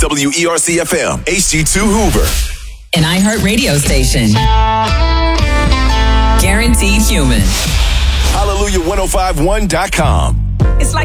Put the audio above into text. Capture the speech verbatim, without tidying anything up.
W E R C F M, H G two Hoover. An iHeart radio station. Guaranteed human. Hallelujah ten fifty-one dot com. It's like